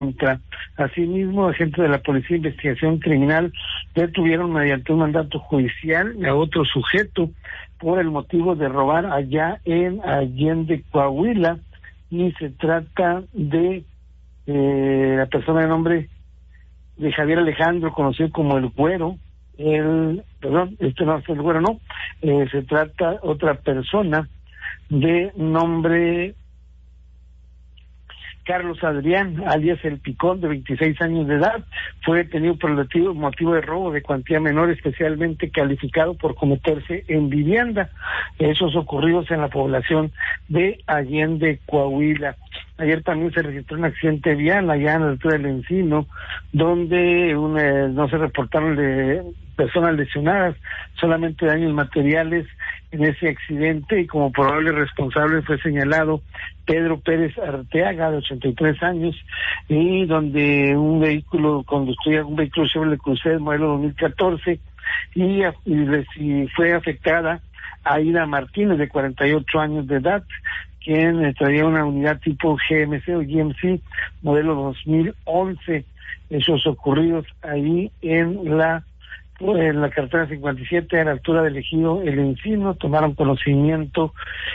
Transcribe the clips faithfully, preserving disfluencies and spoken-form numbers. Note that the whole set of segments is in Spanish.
contra. Asimismo, agentes de la Policía de Investigación Criminal detuvieron mediante un mandato judicial a otro sujeto por el motivo de robar allá en Allende, Coahuila, y se trata de eh, la persona de nombre de Javier Alejandro, conocido como el Güero. El, perdón, este no es el Güero, no, eh, se trata otra persona de nombre Carlos Adrián, alias El Picón, de veintiséis años de edad, fue detenido por el motivo de robo de cuantía menor, especialmente calificado por cometerse en vivienda. Esos ocurridos en la población de Allende, Coahuila. Ayer también se registró un accidente vial allá en la altura del Encino, donde una, no se reportaron de personas lesionadas, solamente daños materiales en ese accidente, y como probable responsable fue señalado Pedro Pérez Arteaga, de ochenta y tres años, y donde un vehículo conducía un vehículo Chevrolet Cruzeiro modelo dos mil catorce, y, y, y fue afectada Aida Martínez, de cuarenta y ocho años de edad, quien eh, traía una unidad tipo G M C o G M C modelo dos mil once. Esos ocurridos ahí en la en la carretera cincuenta y siete, a la altura del ejido El Encino. Tomaron conocimiento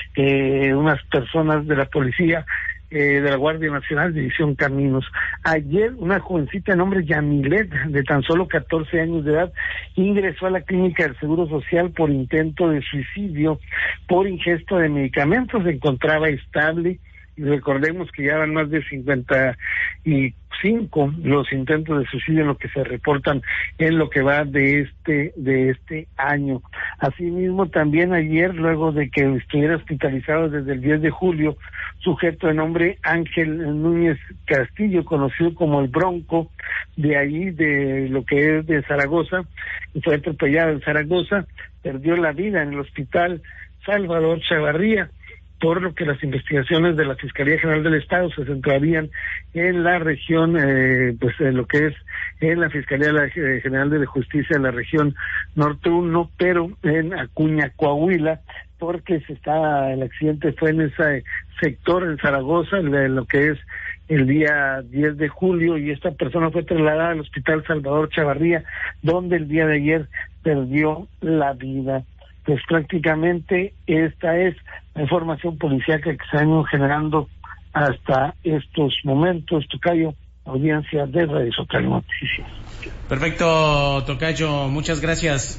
eh, unas personas de la policía eh, de la Guardia Nacional, División Caminos. Ayer una jovencita de nombre Yamilet, de tan solo catorce años de edad, ingresó a la clínica del Seguro Social por intento de suicidio por ingesta de medicamentos. Se encontraba estable, y recordemos que ya van más de cincuenta y cinco los intentos de suicidio en lo que se reportan en lo que va de este de este año. Asimismo, también ayer, luego de que estuviera hospitalizado desde el diez de julio, sujeto de nombre Ángel Núñez Castillo, conocido como el Bronco, de ahí de lo que es de Zaragoza, y fue atropellado en Zaragoza, perdió la vida en el hospital Salvador Chavarría, por lo que las investigaciones de la Fiscalía General del Estado se centrarían en la región, eh, pues en lo que es en la Fiscalía General de Justicia de la región Norte uno, pero en Acuña, Coahuila, porque se está el accidente fue en ese sector, en Zaragoza, en lo que es el día diez de julio, y esta persona fue trasladada al Hospital Salvador Chavarría, donde el día de ayer perdió la vida. Pues prácticamente esta es la información policíaca que se ha ido generando hasta estos momentos. Tocayo, audiencia de Radio Zócalo Noticias. Perfecto, Tocayo, muchas gracias.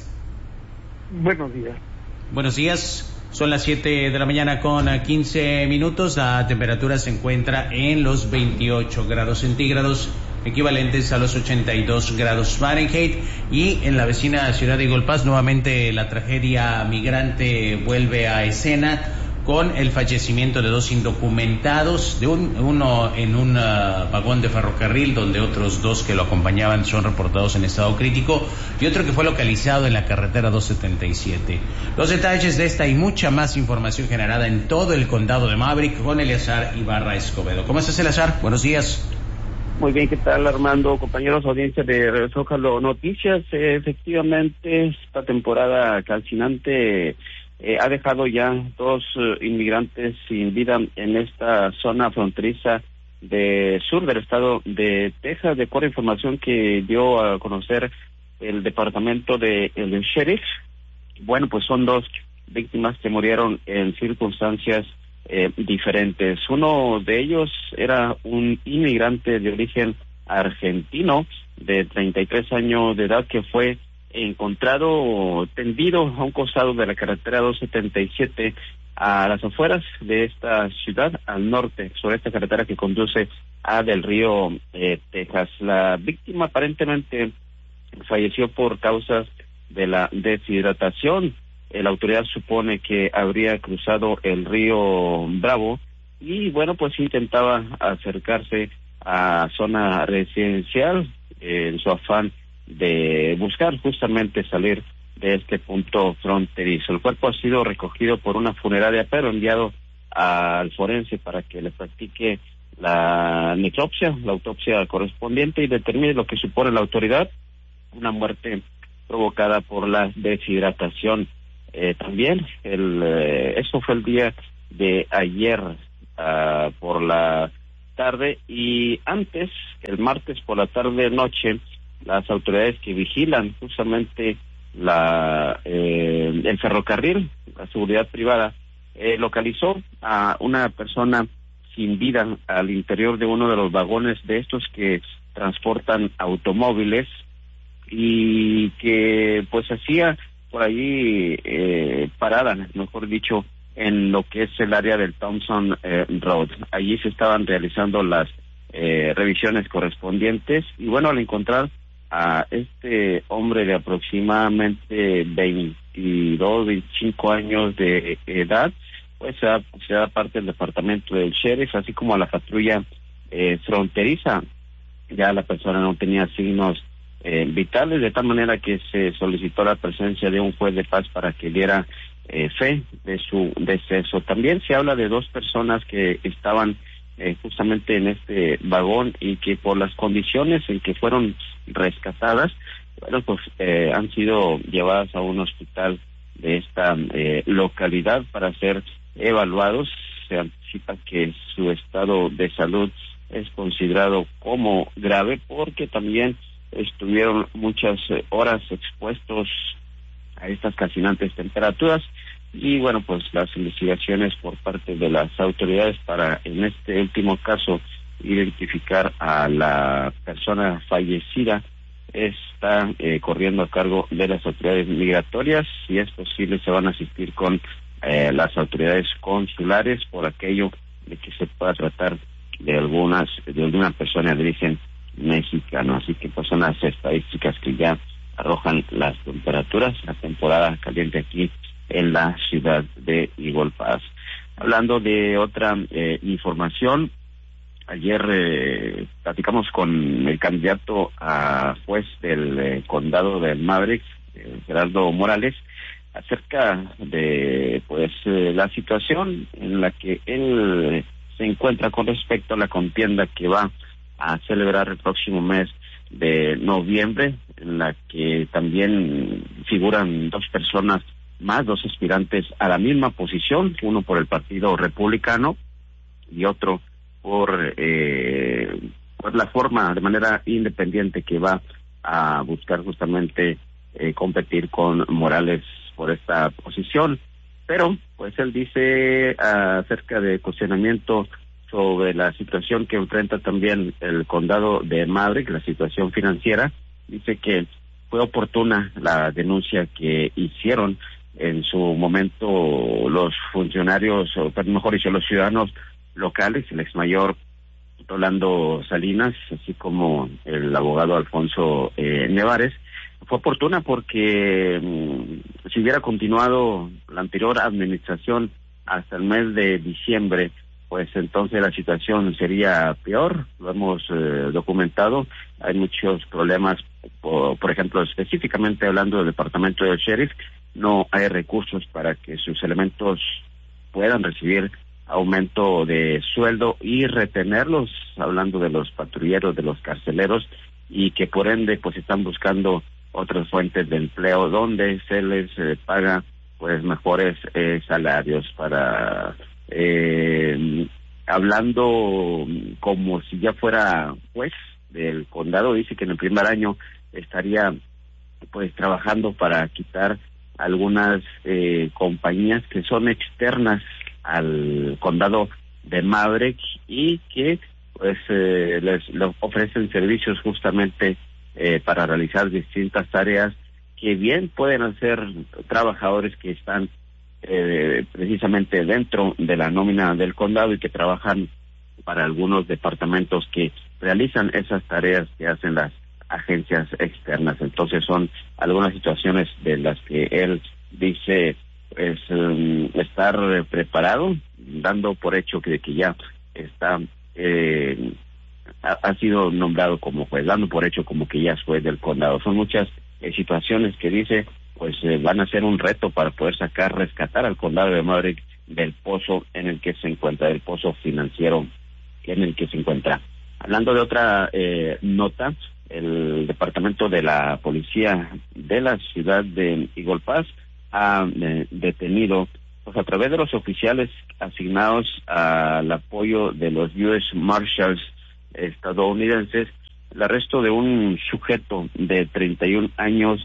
Buenos días. Buenos días. Son las siete de la mañana con quince minutos. La temperatura se encuentra en los veintiocho grados centígrados, equivalentes a los ochenta y dos grados Fahrenheit. Y en la vecina ciudad de Eagle Pass, nuevamente la tragedia migrante vuelve a escena, con el fallecimiento de dos indocumentados, de un, uno en un uh, vagón de ferrocarril, donde otros dos que lo acompañaban son reportados en estado crítico, y otro que fue localizado en la carretera doscientos setenta y siete. Los detalles de esta y mucha más información generada en todo el condado de Maverick con Eleazar Ibarra Escobedo. ¿Cómo estás, Eleazar? Buenos días. Muy bien, ¿qué tal, Armando? Compañeros, audiencia de Radio Zócalo Noticias. Eh, efectivamente, esta temporada calcinante Eh, ha dejado ya dos uh, inmigrantes sin vida en esta zona fronteriza de sur del estado de Texas, de acuerdo a información que dio a conocer el departamento de el sheriff. Bueno, pues son dos víctimas que murieron en circunstancias eh, diferentes. Uno de ellos era un inmigrante de origen argentino de treinta y tres años de edad, que fue encontrado tendido a un costado de la carretera doscientos setenta y siete a las afueras de esta ciudad, al norte, sobre esta carretera que conduce a Del Río, eh, Texas. La víctima aparentemente falleció por causas de la deshidratación. Eh, la autoridad supone que habría cruzado el río Bravo y, bueno, pues intentaba acercarse a zona residencial eh, en su afán de buscar justamente salir de este punto fronterizo. El cuerpo ha sido recogido por una funeraria, pero enviado al forense para que le practique la necropsia, la autopsia correspondiente, y determine lo que supone la autoridad, una muerte provocada por la deshidratación. Eh, también, el eh, eso fue el día de ayer, uh, por la tarde, y antes, el martes por la tarde noche, las autoridades que vigilan justamente la eh, el ferrocarril, la seguridad privada, eh, localizó a una persona sin vida al interior de uno de los vagones de estos que transportan automóviles, y que pues hacía por allí eh, parada, mejor dicho, en lo que es el área del Thompson eh, Road. Allí se estaban realizando las eh, revisiones correspondientes, y bueno, al encontrar a este hombre de aproximadamente veintidós, veinticinco años de edad, pues se da, se da parte del departamento del sheriff, así como a la patrulla eh, fronteriza. Ya la persona no tenía signos eh, vitales, de tal manera que se solicitó la presencia de un juez de paz para que diera eh, fe de su deceso. También se habla de dos personas que estaban eh, justamente en este vagón, y que por las condiciones en que fueron rescatadas, bueno, pues eh, han sido llevadas a un hospital de esta eh, localidad para ser evaluados. Se anticipa que su estado de salud es considerado como grave, porque también estuvieron muchas eh, horas expuestos a estas calcinantes temperaturas, y bueno, pues las investigaciones por parte de las autoridades para, en este último caso, identificar a la persona fallecida está eh, corriendo a cargo de las autoridades migratorias. Si es posible, se van a asistir con eh, las autoridades consulares por aquello de que se pueda tratar de algunas de alguna persona de origen mexicano. Así que pues son las estadísticas que ya arrojan las temperaturas, la temporada caliente aquí en la ciudad de Igualpaz. Hablando de otra eh, información, ayer eh, platicamos con el candidato a juez del eh, condado de Maverick, eh, Gerardo Morales, acerca de pues eh, la situación en la que él eh, se encuentra con respecto a la contienda que va a celebrar el próximo mes de noviembre, en la que también figuran dos personas más, dos aspirantes a la misma posición, uno por el Partido Republicano y otro por, eh, por la forma, de manera independiente, que va a buscar justamente eh, competir con Morales por esta posición. Pero, pues él dice acerca de cuestionamiento sobre la situación que enfrenta también el condado de Maverick, la situación financiera. Dice que fue oportuna la denuncia que hicieron en su momento los funcionarios, o mejor dicho, los ciudadanos locales, el exmayor Rolando Salinas, así como el abogado Alfonso eh, Nevares. Fue oportuna porque mmm, si hubiera continuado la anterior administración hasta el mes de diciembre, pues entonces la situación sería peor. Lo hemos eh, documentado. Hay muchos problemas, por, por ejemplo, específicamente hablando del departamento del sheriff, no hay recursos para que sus elementos puedan recibir aumento de sueldo y retenerlos, hablando de los patrulleros, de los carceleros, y que por ende pues están buscando otras fuentes de empleo donde se les eh, paga pues mejores eh, salarios. Para eh, hablando como si ya fuera juez del condado, dice que en el primer año estaría pues trabajando para quitar algunas eh, compañías que son externas al condado de Maverick y que pues eh, les, les ofrecen servicios justamente eh, para realizar distintas tareas que bien pueden hacer trabajadores que están eh, precisamente dentro de la nómina del condado y que trabajan para algunos departamentos que realizan esas tareas que hacen las agencias externas. Entonces son algunas situaciones de las que él dice pues um, estar preparado, dando por hecho que, que ya está eh, ha, ha sido nombrado como juez, dando por hecho como que ya es juez del condado. Son muchas eh, situaciones que dice pues eh, van a ser un reto para poder sacar, rescatar al condado de Maverick del pozo en el que se encuentra, del pozo financiero en el que se encuentra. Hablando de otra eh, nota, el departamento de la policía de la ciudad de Igualpaz ha eh, detenido pues a través de los oficiales asignados al apoyo de los U S Marshals estadounidenses, el arresto de un sujeto de treinta y un años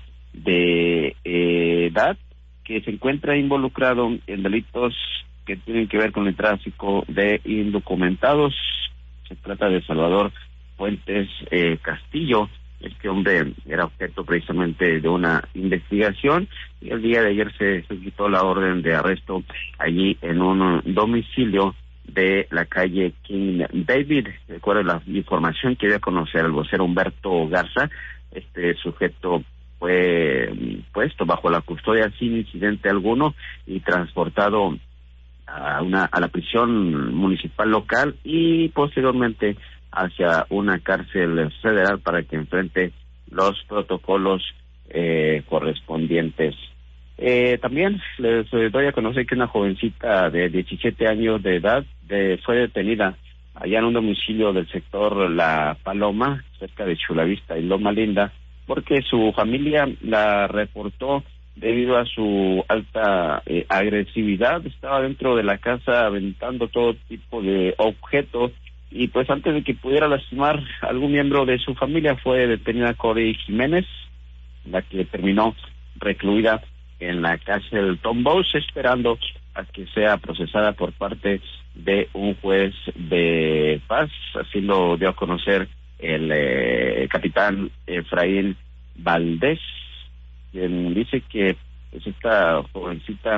de eh, edad que se encuentra involucrado en delitos que tienen que ver con el tráfico de indocumentados. Se trata de Salvador Fuentes eh, Castillo. Este hombre era objeto precisamente de una investigación y el día de ayer se solicitó la orden de arresto allí en un domicilio de la calle King David. Recuerda la información que dio a conocer el vocero Humberto Garza. Este sujeto fue puesto bajo la custodia sin incidente alguno y transportado a una a la prisión municipal local y posteriormente hacia una cárcel federal para que enfrente los protocolos eh, correspondientes. Eh, también les doy a conocer que una jovencita de diecisiete años de edad de, fue detenida allá en un domicilio del sector La Paloma, cerca de Chulavista y Loma Linda, porque su familia la reportó debido a su alta eh, agresividad. Estaba dentro de la casa aventando todo tipo de objetos y pues antes de que pudiera lastimar a algún miembro de su familia fue detenida Cody Jiménez, la que terminó recluida en la cárcel Tom Bowes, esperando a que sea procesada por parte de un juez de paz. Así lo dio a conocer el eh, capitán Efraín Valdés, quien dice que pues, esta jovencita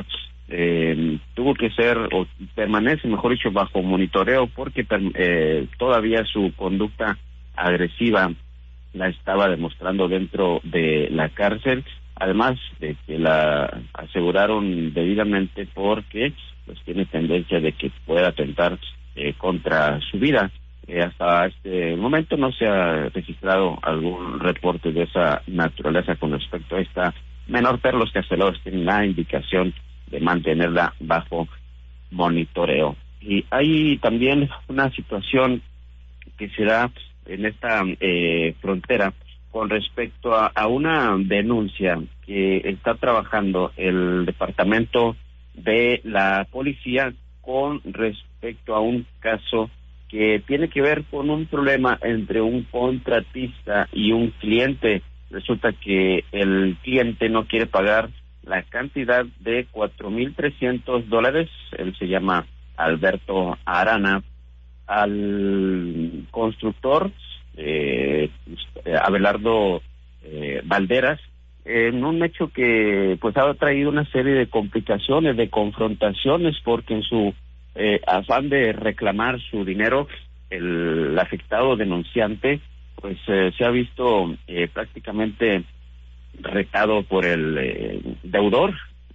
eh, tuvo que ser, o permanece, mejor dicho, bajo monitoreo porque eh, todavía su conducta agresiva la estaba demostrando dentro de la cárcel, además de que la aseguraron debidamente porque pues tiene tendencia de que pueda atentar eh, contra su vida. Eh, hasta este momento no se ha registrado algún reporte de esa naturaleza con respecto a esta menor, pero los carceleros tienen la indicación de mantenerla bajo monitoreo. Y hay también una situación que se da en esta eh, frontera con respecto a, a una denuncia que está trabajando el departamento de la policía con respecto a un caso que tiene que ver con un problema entre un contratista y un cliente. Resulta que el cliente no quiere pagar la cantidad de cuatro mil trescientos dólares, él se llama Alberto Arana, al constructor eh, Abelardo eh, Valderas, en un hecho que pues ha traído una serie de complicaciones, de confrontaciones, porque en su eh, afán de reclamar su dinero, el, el afectado denunciante pues eh, se ha visto eh, prácticamente retado por el eh, deudor.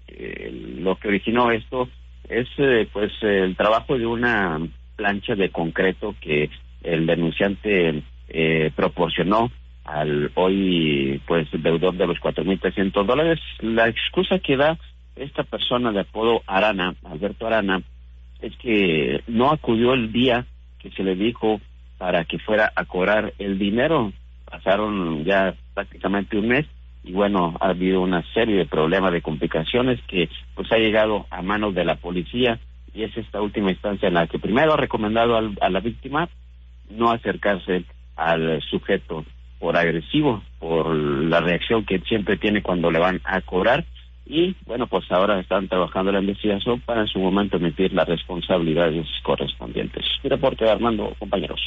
Eh, lo que originó esto es eh, pues el trabajo de una plancha de concreto que el denunciante eh, proporcionó al hoy pues deudor de los cuatro mil trescientos dólares. La excusa que da esta persona de apodo Arana, Alberto Arana, es que no acudió el día que se le dijo para que fuera a cobrar el dinero. Pasaron ya prácticamente un mes y bueno, ha habido una serie de problemas, de complicaciones que pues ha llegado a manos de la policía, y es esta última instancia en la que primero ha recomendado al, a la víctima no acercarse al sujeto por agresivo, por la reacción que siempre tiene cuando le van a cobrar, y bueno, pues ahora están trabajando la investigación para en su momento emitir las responsabilidades correspondientes. Mi reporte, Armando, compañeros.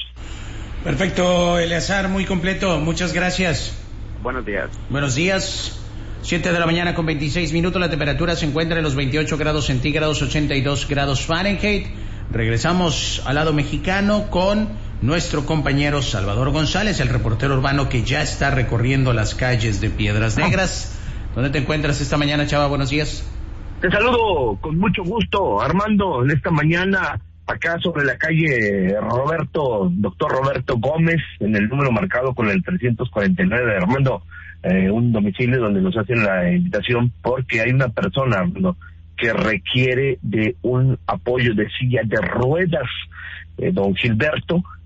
Perfecto, Eleazar, muy completo, muchas gracias. Buenos días. Buenos días. siete de la mañana con veintiséis minutos, la temperatura se encuentra en los veintiocho grados centígrados, ochenta y dos grados Fahrenheit. Regresamos al lado mexicano con nuestro compañero Salvador González, el reportero urbano que ya está recorriendo las calles de Piedras Negras. ¿Dónde te encuentras esta mañana, Chava? Buenos días. Te saludo con mucho gusto, Armando, en esta mañana acá sobre la calle Roberto, doctor Roberto Gómez, en el número marcado con el trescientos cuarenta y nueve de Armando, eh, un domicilio donde nos hacen la invitación porque hay una persona, Armando, que requiere de un apoyo de silla de ruedas. Eh, don Gilberto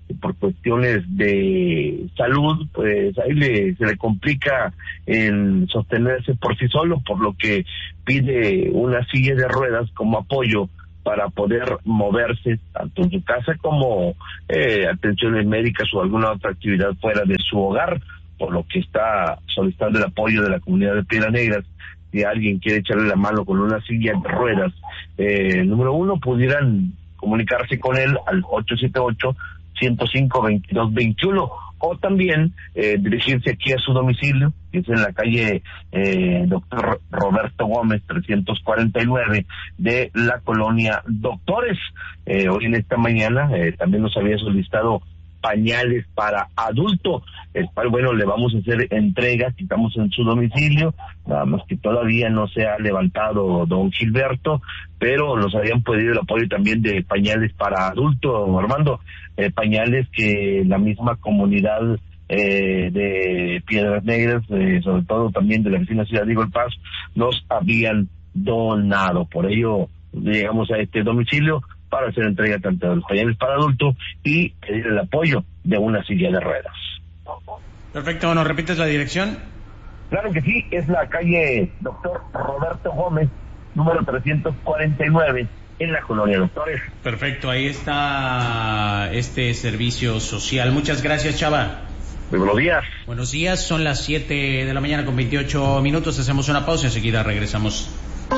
por cuestiones de salud, pues ahí le, se le complica el sostenerse por sí solo, por lo que pide una silla de ruedas como apoyo para poder moverse tanto en su casa como eh, atenciones médicas o alguna otra actividad fuera de su hogar, por lo que está solicitando el apoyo de la comunidad de Piedras Negras. Si alguien quiere echarle la mano con una silla de ruedas, eh, número uno, pudieran comunicarse con él al ocho siete ocho, ciento cinco, veintidós veintiuno, o también eh, dirigirse aquí a su domicilio, que es en la calle eh, Doctor Roberto Gómez trescientos cuarenta y nueve de la colonia Doctores. Eh, hoy en esta mañana eh, también nos había solicitado pañales para adulto, el cual, bueno, le vamos a hacer entrega, si estamos en su domicilio, nada más que todavía no se ha levantado don Gilberto, pero nos habían pedido el apoyo también de pañales para adulto, Armando, eh, pañales que la misma comunidad eh, de Piedras Negras, eh, sobre todo también de la vecina ciudad de Eagle Pass, nos habían donado. Por ello llegamos a este domicilio para hacer entrega tanto de los pañales para adultos y pedir el apoyo de una silla de ruedas. Perfecto, ¿nos repites la dirección? Claro que sí, es la calle Doctor Roberto Gómez, número trescientos cuarenta y nueve, en la colonia Doctores. Perfecto, ahí está este servicio social. Muchas gracias, Chava. Muy buenos días. Buenos días, son las siete de la mañana con veintiocho minutos, hacemos una pausa, enseguida regresamos.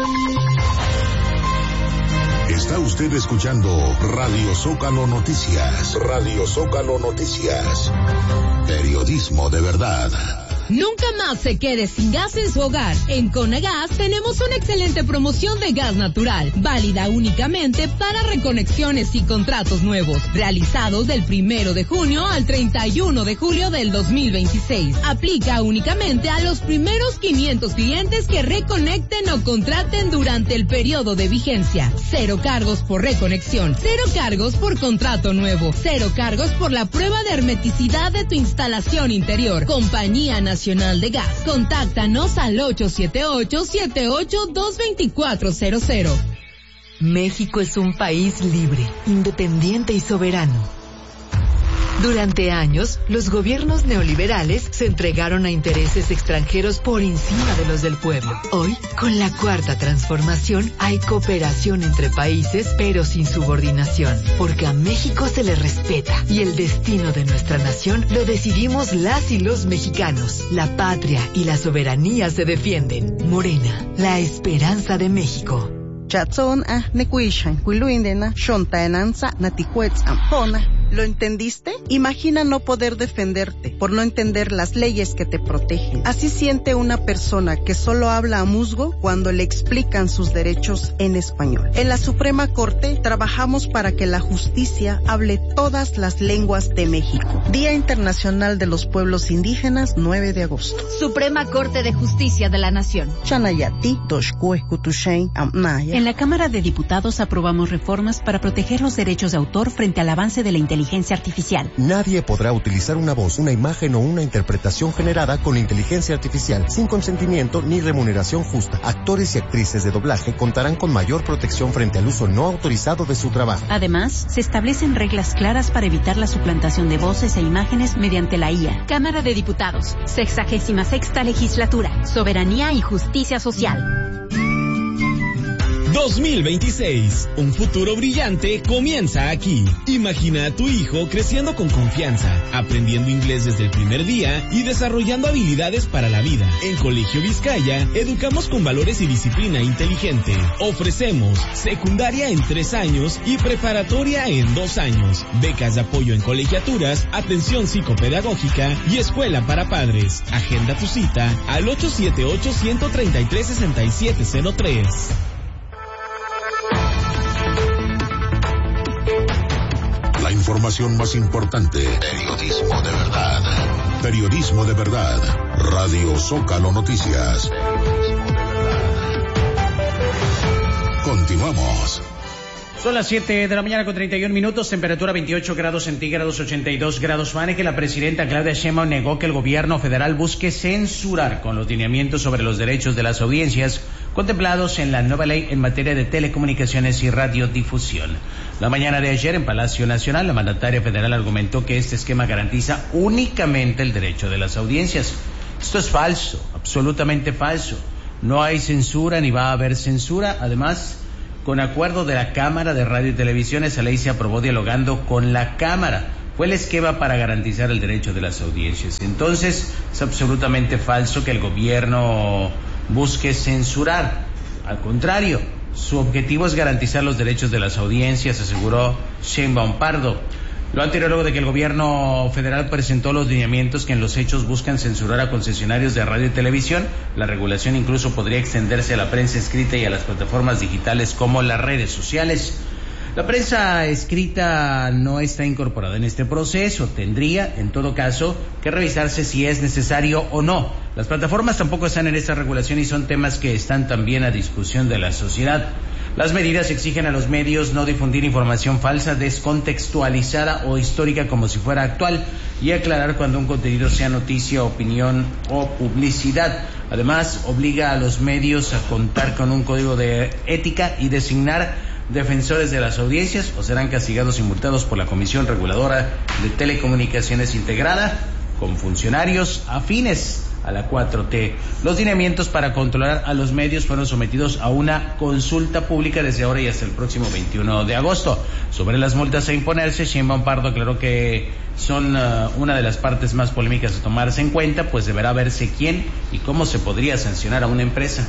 Está usted escuchando Radio Zócalo Noticias. Radio Zócalo Noticias. Periodismo de verdad. Nunca más se quede sin gas en su hogar. En Conagas tenemos una excelente promoción de gas natural, válida únicamente para reconexiones y contratos nuevos, realizados del primero de junio al treinta y uno de julio del dos mil veintiséis. Aplica únicamente a los primeros quinientos clientes que reconecten o contraten durante el periodo de vigencia. Cero cargos por reconexión, cero cargos por contrato nuevo, cero cargos por la prueba de hermeticidad de tu instalación interior. Compañía Nacional Nacional de Gas. Contáctanos al ocho siete ocho, siete ocho dos, dos cuatro cero cero. México es un país libre, independiente y soberano. Durante años, los gobiernos neoliberales se entregaron a intereses extranjeros por encima de los del pueblo. Hoy, con la cuarta transformación, hay cooperación entre países, pero sin subordinación, porque a México se le respeta y el destino de nuestra nación lo decidimos las y los mexicanos. La patria y la soberanía se defienden. Morena, la esperanza de México. Chatson ah nekuishan kuiluindena shontaenanza natijuetz ampona. ¿Lo entendiste? Imagina no poder defenderte por no entender las leyes que te protegen. Así siente una persona que solo habla a musgo cuando le explican sus derechos en español. En la Suprema Corte trabajamos para que la justicia hable todas las lenguas de México. Día Internacional de los Pueblos Indígenas, nueve de agosto. Suprema Corte de Justicia de la Nación. Chanayati, Toshkue, Kutushain, Amnaya. En la Cámara de Diputados aprobamos reformas para proteger los derechos de autor frente al avance de la inteligencia artificial. Nadie podrá utilizar una voz, una imagen o una interpretación generada con inteligencia artificial sin consentimiento ni remuneración justa. Actores y actrices de doblaje contarán con mayor protección frente al uso no autorizado de su trabajo. Además, se establecen reglas claras para evitar la suplantación de voces e imágenes mediante la I A. Cámara de Diputados, sexagésima sexta legislatura, soberanía y justicia social. dos mil veintiséis, un futuro brillante comienza aquí. Imagina a tu hijo creciendo con confianza, aprendiendo inglés desde el primer día y desarrollando habilidades para la vida. En Colegio Vizcaya, educamos con valores y disciplina inteligente. Ofrecemos secundaria en tres años y preparatoria en dos años. Becas de apoyo en colegiaturas, atención psicopedagógica y escuela para padres. Agenda tu cita al ocho siete ocho, uno tres tres, seis siete cero tres. La información más importante. Periodismo de verdad. Periodismo de verdad. Radio Zócalo Noticias. Continuamos. Son las siete de la mañana con treinta y un minutos, temperatura veintiocho grados centígrados, ochenta y dos grados Fahrenheit. La presidenta Claudia Sheinbaum negó que el gobierno federal busque censurar con los lineamientos sobre los derechos de las audiencias contemplados en la nueva ley en materia de telecomunicaciones y radiodifusión. La mañana de ayer en Palacio Nacional, la mandataria federal argumentó que este esquema garantiza únicamente el derecho de las audiencias. Esto es falso, absolutamente falso. No hay censura ni va a haber censura. Además, con acuerdo de la Cámara de Radio y Televisión, esa ley se aprobó dialogando con la Cámara. Fue el esquema para garantizar el derecho de las audiencias. Entonces, es absolutamente falso que el gobierno busque censurar. Al contrario, su objetivo es garantizar los derechos de las audiencias, aseguró Sheinbaum Pardo. Lo anterior luego de que el gobierno federal presentó los lineamientos que en los hechos buscan censurar a concesionarios de radio y televisión. La regulación incluso podría extenderse a la prensa escrita y a las plataformas digitales como las redes sociales. La prensa escrita no está incorporada en este proceso. Tendría, en todo caso, que revisarse si es necesario o no. Las plataformas tampoco están en esta regulación y son temas que están también a discusión de la sociedad. Las medidas exigen a los medios no difundir información falsa, descontextualizada o histórica como si fuera actual y aclarar cuando un contenido sea noticia, opinión o publicidad. Además, obliga a los medios a contar con un código de ética y designar defensores de las audiencias o serán castigados y multados por la Comisión Reguladora de Telecomunicaciones integrada con funcionarios afines a la cuatro T. Los lineamientos para controlar a los medios fueron sometidos a una consulta pública desde ahora y hasta el próximo veintiuno de agosto. Sobre las multas a imponerse, Sheinbaum Pardo aclaró que son uh, una de las partes más polémicas a tomarse en cuenta, pues deberá verse quién y cómo se podría sancionar a una empresa.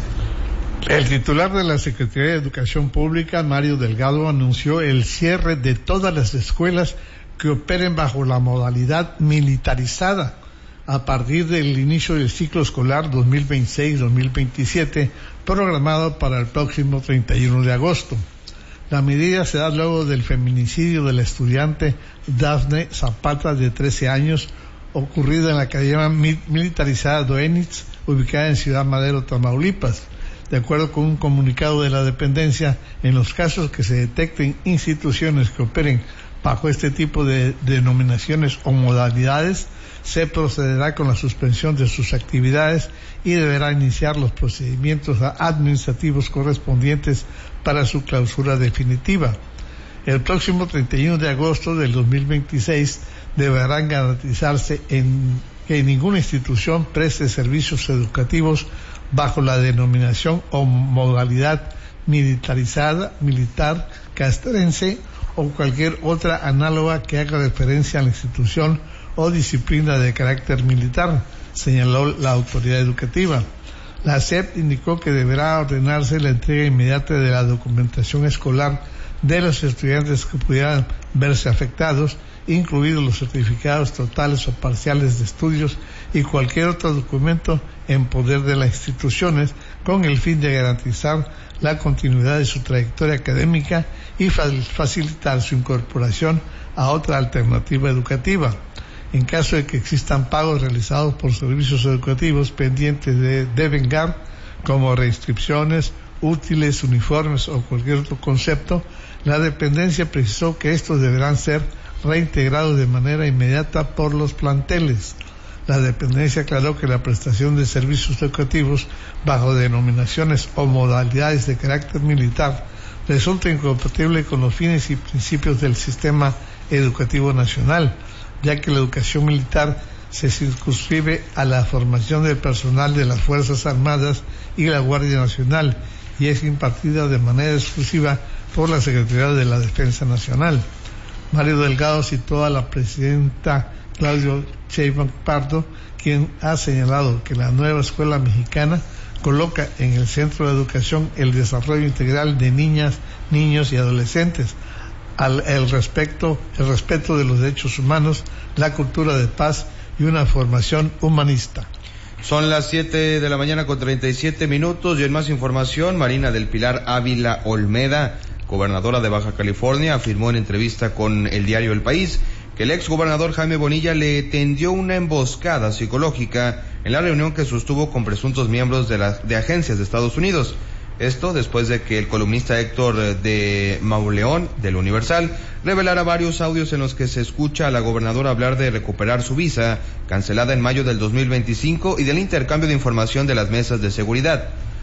El titular de la Secretaría de Educación Pública, Mario Delgado, anunció el cierre de todas las escuelas que operen bajo la modalidad militarizada a partir del inicio del ciclo escolar dos mil veintiséis dos mil veintisiete, programado para el próximo treinta y uno de agosto. La medida se da luego del feminicidio de la estudiante Dafne Zapata, de trece años, ocurrido en la Academia Militarizada Doenitz, ubicada en Ciudad Madero, Tamaulipas. De acuerdo con un comunicado de la dependencia, en los casos que se detecten instituciones que operen bajo este tipo de denominaciones o modalidades, se procederá con la suspensión de sus actividades y deberá iniciar los procedimientos administrativos correspondientes para su clausura definitiva. El próximo treinta y uno de agosto del dos mil veintiséis deberán garantizarse en que ninguna institución preste servicios educativos bajo la denominación o modalidad militarizada, militar, castrense o cualquier otra análoga que haga referencia a la institución o disciplina de carácter militar, señaló la autoridad educativa. La S E P indicó que deberá ordenarse la entrega inmediata de la documentación escolar de los estudiantes que pudieran verse afectados, incluidos los certificados totales o parciales de estudios y cualquier otro documento en poder de las instituciones, con el fin de garantizar la continuidad de su trayectoria académica y facilitar su incorporación a otra alternativa educativa. En caso de que existan pagos realizados por servicios educativos pendientes de devengar, como reinscripciones, útiles, uniformes o cualquier otro concepto, la dependencia precisó que estos deberán ser reintegrados de manera inmediata por los planteles. La dependencia aclaró que la prestación de servicios educativos bajo denominaciones o modalidades de carácter militar resulta incompatible con los fines y principios del sistema educativo nacional, ya que la educación militar se circunscribe a la formación del personal de las Fuerzas Armadas y la Guardia Nacional y es impartida de manera exclusiva por la Secretaría de la Defensa Nacional. Mario Delgado citó a la presidenta Claudio Sheinbaum Pardo, quien ha señalado que la nueva escuela mexicana coloca en el centro de educación el desarrollo integral de niñas, niños y adolescentes, al, el, respecto, el respeto de los derechos humanos, la cultura de paz y una formación humanista. Son las siete de la mañana con treinta y siete minutos y en más información, Marina del Pilar Ávila Olmeda, gobernadora de Baja California, afirmó en entrevista con el diario El País que el exgobernador Jaime Bonilla le tendió una emboscada psicológica en la reunión que sostuvo con presuntos miembros de las de agencias de Estados Unidos. Esto después de que el columnista Héctor de Mauleón del Universal revelara varios audios en los que se escucha a la gobernadora hablar de recuperar su visa, cancelada en mayo del dos mil veinticinco, y del intercambio de información de las mesas de seguridad.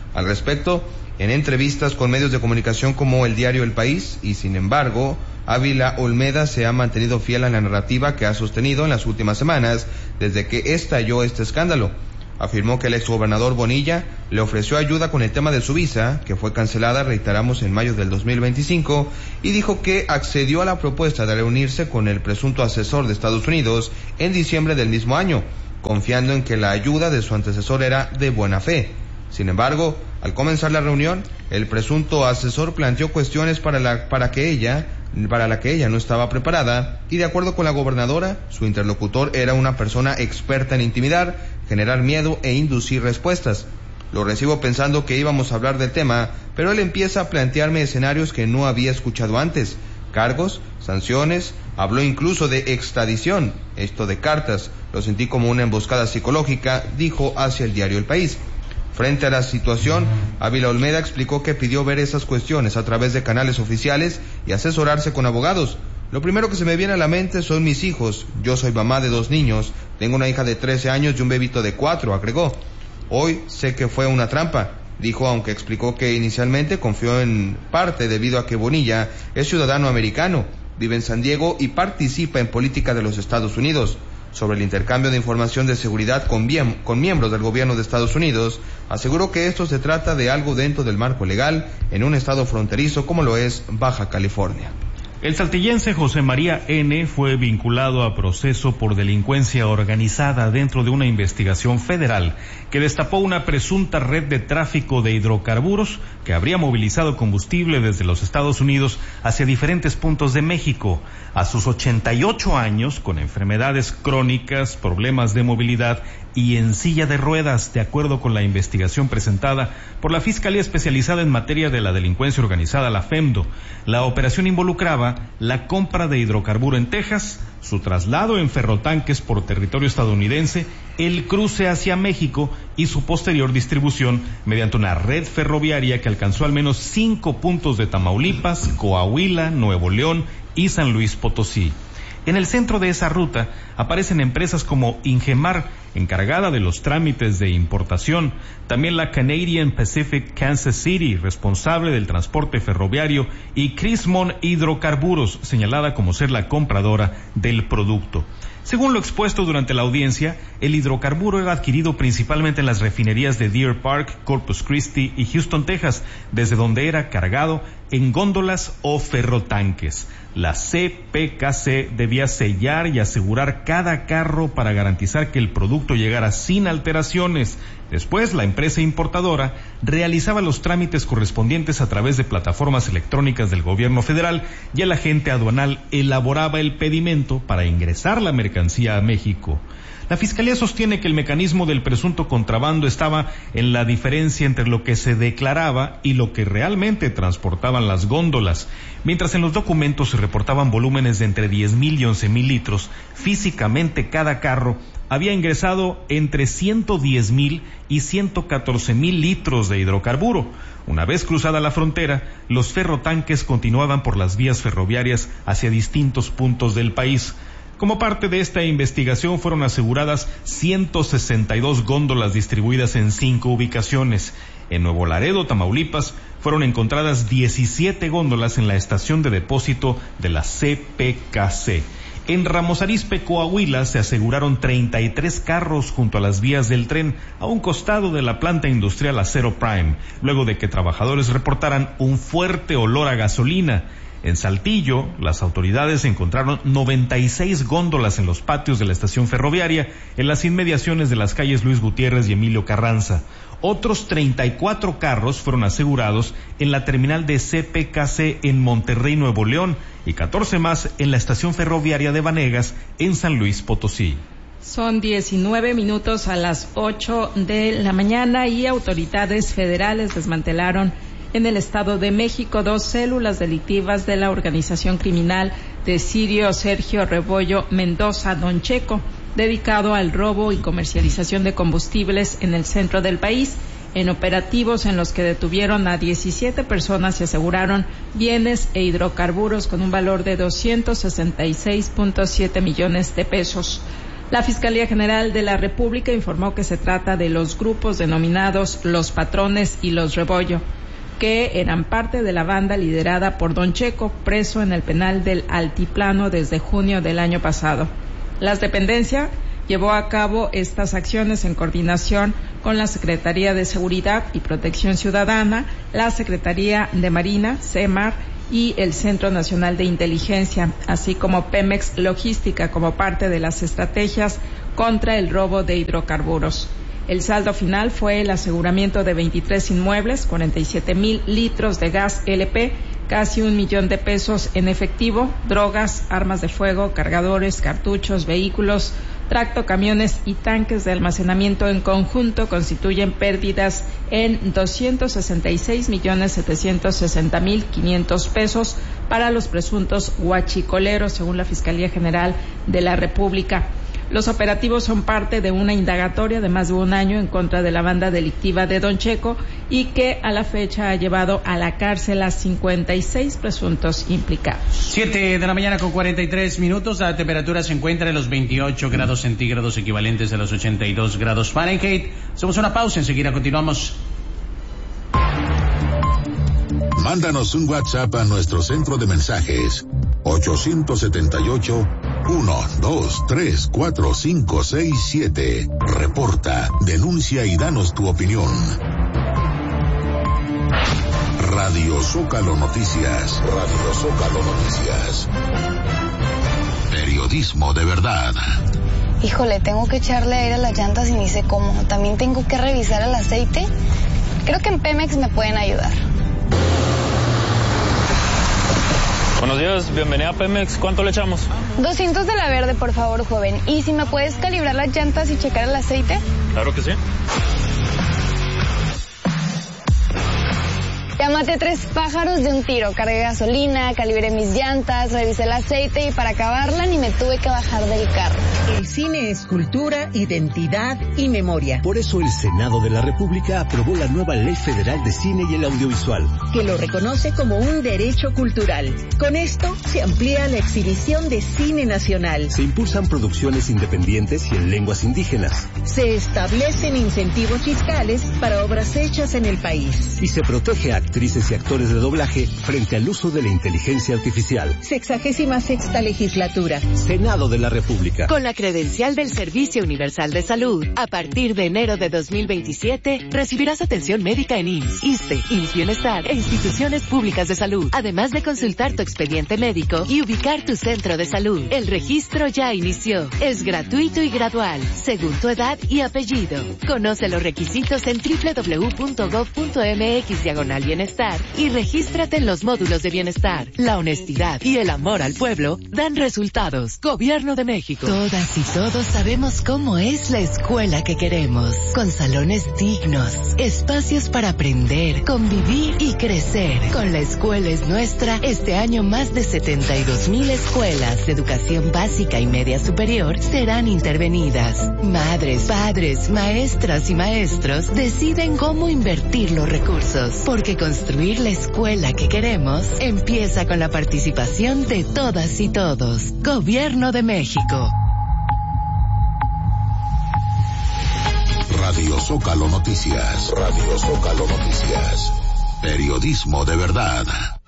al respecto en entrevistas con medios de comunicación como el diario El País, y sin embargo, Ávila Olmeda se ha mantenido fiel a la narrativa que ha sostenido en las últimas semanas desde que estalló este escándalo. Afirmó que el exgobernador Bonilla le ofreció ayuda con el tema de su visa, que fue cancelada, reiteramos, en mayo del dos mil veinticinco, y dijo que accedió a la propuesta de reunirse con el presunto asesor de Estados Unidos en diciembre del mismo año, confiando en que la ayuda de su antecesor era de buena fe. Sin embargo, al comenzar la reunión, el presunto asesor planteó cuestiones para la, para que ella, para la que ella no estaba preparada, y de acuerdo con la gobernadora, su interlocutor era una persona experta en intimidar, generar miedo e inducir respuestas. Lo recibo pensando que íbamos a hablar del tema, pero él empieza a plantearme escenarios que no había escuchado antes. Cargos, sanciones, habló incluso de extradición. Esto de cartas, lo sentí como una emboscada psicológica, dijo hacia el diario El País. Frente a la situación, Ávila Olmeda explicó que pidió ver esas cuestiones a través de canales oficiales y asesorarse con abogados. Lo primero que se me viene a la mente son mis hijos. Yo soy mamá de dos niños, tengo una hija de trece años y un bebito de cuatro, agregó. Hoy sé que fue una trampa, dijo, aunque explicó que inicialmente confió en parte debido a que Bonilla es ciudadano americano, vive en San Diego y participa en política de los Estados Unidos. Sobre el intercambio de información de seguridad con, bien, con miembros del gobierno de Estados Unidos, aseguró que esto se trata de algo dentro del marco legal en un estado fronterizo como lo es Baja California. El saltillense José María N. fue vinculado a proceso por delincuencia organizada dentro de una investigación federal que destapó una presunta red de tráfico de hidrocarburos que habría movilizado combustible desde los Estados Unidos hacia diferentes puntos de México. A sus ochenta y ocho años, con enfermedades crónicas, problemas de movilidad y en silla de ruedas, de acuerdo con la investigación presentada por la Fiscalía Especializada en Materia de la Delincuencia Organizada, la FEMDO. La operación involucraba la compra de hidrocarburo en Texas, su traslado en ferrotanques por territorio estadounidense, el cruce hacia México y su posterior distribución mediante una red ferroviaria que alcanzó al menos cinco puntos de Tamaulipas, Coahuila, Nuevo León y San Luis Potosí. En el centro de esa ruta aparecen empresas como Ingemar, encargada de los trámites de importación, también la Canadian Pacific Kansas City, responsable del transporte ferroviario, y Crismon Hidrocarburos, señalada como ser la compradora del producto. Según lo expuesto durante la audiencia, el hidrocarburo era adquirido principalmente en las refinerías de Deer Park, Corpus Christi y Houston, Texas, desde donde era cargado en góndolas o ferrotanques. La C P K C debía sellar y asegurar cada carro para garantizar que el producto llegara sin alteraciones. Después, la empresa importadora realizaba los trámites correspondientes a través de plataformas electrónicas del gobierno federal y el agente aduanal elaboraba el pedimento para ingresar la mercancía a México. La Fiscalía sostiene que el mecanismo del presunto contrabando estaba en la diferencia entre lo que se declaraba y lo que realmente transportaban las góndolas. Mientras en los documentos se reportaban volúmenes de entre diez mil y once mil litros, físicamente cada carro había ingresado entre ciento diez mil y ciento catorce mil litros de hidrocarburo. Una vez cruzada la frontera, los ferrotanques continuaban por las vías ferroviarias hacia distintos puntos del país. Como parte de esta investigación fueron aseguradas ciento sesenta y dos góndolas distribuidas en cinco ubicaciones. En Nuevo Laredo, Tamaulipas, fueron encontradas diecisiete góndolas en la estación de depósito de la C P K C. En Ramos Arizpe, Coahuila, se aseguraron treinta y tres carros junto a las vías del tren a un costado de la planta industrial Acero Prime, luego de que trabajadores reportaran un fuerte olor a gasolina. En Saltillo, las autoridades encontraron noventa y seis góndolas en los patios de la estación ferroviaria, en las inmediaciones de las calles Luis Gutiérrez y Emilio Carranza. Otros treinta y cuatro carros fueron asegurados en la terminal de C P K C en Monterrey, Nuevo León, y catorce más en la estación ferroviaria de Vanegas, en San Luis Potosí. Son diecinueve minutos a las ocho de la mañana y autoridades federales desmantelaron en el Estado de México dos células delictivas de la organización criminal de Sirio Sergio Rebollo Mendoza Don Checo, dedicado al robo y comercialización de combustibles en el centro del país, en operativos en los que detuvieron a diecisiete personas y aseguraron bienes e hidrocarburos con un valor de doscientos sesenta y seis punto siete millones de pesos. La Fiscalía General de la República informó que se trata de los grupos denominados Los Patrones y Los Rebollo, que eran parte de la banda liderada por Don Checo, preso en el penal del Altiplano desde junio del año pasado. Las dependencias llevó a cabo estas acciones en coordinación con la Secretaría de Seguridad y Protección Ciudadana, la Secretaría de Marina, SEMAR, y el Centro Nacional de Inteligencia, así como Pemex Logística, como parte de las estrategias contra el robo de hidrocarburos. El saldo final fue el aseguramiento de veintitrés inmuebles, cuarenta y siete mil litros de gas L P, casi un millón de pesos en efectivo, drogas, armas de fuego, cargadores, cartuchos, vehículos, tracto, camiones y tanques de almacenamiento. En conjunto constituyen pérdidas en doscientos sesenta y seis millones setecientos sesenta mil quinientos pesos para los presuntos huachicoleros, según la Fiscalía General de la República. Los operativos son parte de una indagatoria de más de un año en contra de la banda delictiva de Don Checo y que a la fecha ha llevado a la cárcel a cincuenta y seis presuntos implicados. Siete de la mañana con cuarenta y tres minutos. La temperatura se encuentra en los veintiocho grados centígrados, equivalentes a los ochenta y dos grados Fahrenheit. Hacemos una pausa, enseguida continuamos. Mándanos un WhatsApp a nuestro centro de mensajes ocho siete ocho, uno dos tres cuatro cinco seis siete. Reporta, denuncia y danos tu opinión. Radio Zócalo Noticias. Radio Zócalo Noticias. Periodismo de verdad. Híjole, tengo que echarle aire a las llantas y ni sé cómo. También tengo que revisar el aceite. Creo que en Pemex me pueden ayudar. Buenos días, bienvenida a Pemex. ¿Cuánto le echamos? doscientos de la verde, por favor, joven. ¿Y si me puedes calibrar las llantas y checar el aceite? Claro que sí. Ya maté tres pájaros de un tiro. Cargué gasolina, calibré mis llantas, revisé el aceite y para acabarla ni me tuve que bajar del carro. El cine es cultura, identidad y memoria. Por eso el Senado de la República aprobó la nueva Ley Federal de Cine y el Audiovisual, que lo reconoce como un derecho cultural. Con esto se amplía la exhibición de cine nacional. Se impulsan producciones independientes y en lenguas indígenas. Se establecen incentivos fiscales para obras hechas en el país. Y se protege a actrices y actores de doblaje frente al uso de la inteligencia artificial. Sexagésima sexta legislatura. Senado de la República. Con la credencial del Servicio Universal de Salud, a partir de enero de dos mil veintisiete, recibirás atención médica en I M S S, ISSSTE, I M S S Bienestar e instituciones públicas de salud, además de consultar tu expediente médico y ubicar tu centro de salud. El registro ya inició. Es gratuito y gradual, según tu edad y apellido. Conoce los requisitos en doble u doble u doble u punto gob punto eme equis diagonal bienestar y regístrate en los módulos de bienestar. La honestidad y el amor al pueblo dan resultados. Gobierno de México. Todas y todos sabemos cómo es la escuela que queremos. Con salones dignos, espacios para aprender, convivir y crecer. Con La Escuela es Nuestra, este año más de setenta y dos mil escuelas de educación básica y media superior serán intervenidas. Madres, padres, maestras y maestros deciden cómo invertir los recursos, porque construir la escuela que queremos empieza con la participación de todas y todos. Gobierno de México. Radio Zócalo Noticias. Radio Zócalo Noticias. Periodismo de verdad.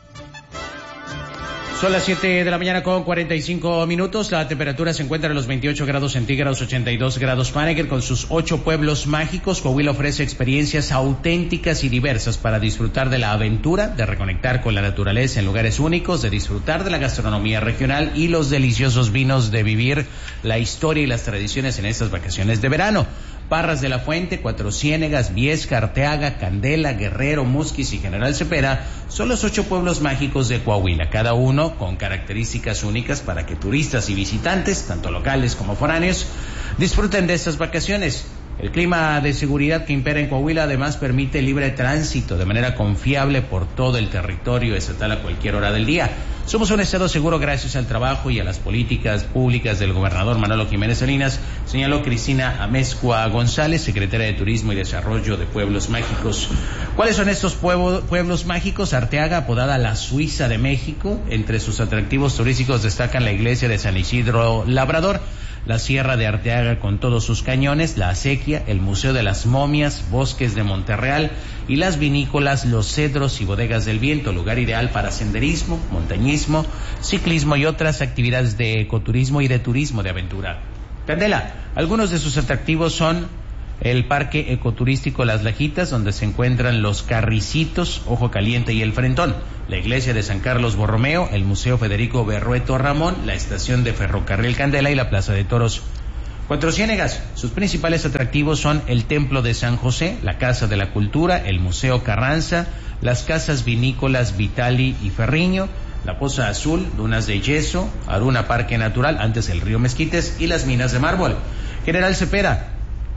Son las siete de la mañana con cuarenta y cinco minutos. La temperatura se encuentra en los veintiocho grados centígrados, ochenta y dos grados Fahrenheit. Con sus ocho pueblos mágicos, Coahuila ofrece experiencias auténticas y diversas para disfrutar de la aventura, de reconectar con la naturaleza en lugares únicos, de disfrutar de la gastronomía regional y los deliciosos vinos, de vivir la historia y las tradiciones en estas vacaciones de verano. Parras de la Fuente, Cuatro Ciénegas, Viesca, Arteaga, Candela, Guerrero, Musquis y General Cepeda son los ocho pueblos mágicos de Coahuila, cada uno con características únicas para que turistas y visitantes, tanto locales como foráneos, disfruten de estas vacaciones. El clima de seguridad que impera en Coahuila además permite libre tránsito de manera confiable por todo el territorio estatal a cualquier hora del día. Somos un estado seguro gracias al trabajo y a las políticas públicas del gobernador Manolo Jiménez Salinas, señaló Cristina Amezcua González, secretaria de Turismo y Desarrollo de Pueblos Mágicos. ¿Cuáles son estos pueblo, pueblos mágicos? Arteaga, apodada la Suiza de México. Entre sus atractivos turísticos destacan la iglesia de San Isidro Labrador, la Sierra de Arteaga con todos sus cañones, la acequia, el Museo de las Momias, bosques de Monterreal y las vinícolas Los Cedros y Bodegas del Viento, lugar ideal para senderismo, montañismo, ciclismo y otras actividades de ecoturismo y de turismo de aventura. Candela, algunos de sus atractivos son el Parque Ecoturístico Las Lajitas, donde se encuentran los Carricitos, Ojo Caliente y El Frentón, la iglesia de San Carlos Borromeo, el Museo Federico Berrueto Ramón, la estación de Ferrocarril Candela y la Plaza de Toros. Cuatro Ciénegas, sus principales atractivos son el Templo de San José, la Casa de la Cultura, el Museo Carranza, las casas vinícolas Vitali y Ferriño, la Poza Azul, Dunas de Yeso, Aruna Parque Natural, antes el río Mezquites, y las minas de mármol. General Cepeda